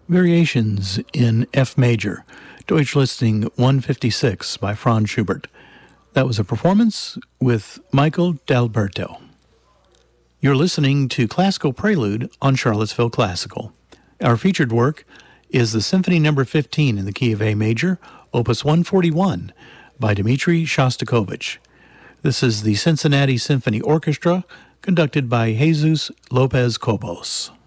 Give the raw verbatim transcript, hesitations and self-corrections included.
Variations in F major, Deutschlisting one fifty-six by Franz Schubert. That was a performance with Michael D'Alberto. You're listening to Classical Prelude on Charlottesville Classical. Our featured work is the Symphony Number fifteen in the key of A major, Opus one forty-one, by Dmitri Shostakovich. This is the Cincinnati Symphony Orchestra, conducted by Jesus Lopez Cobos.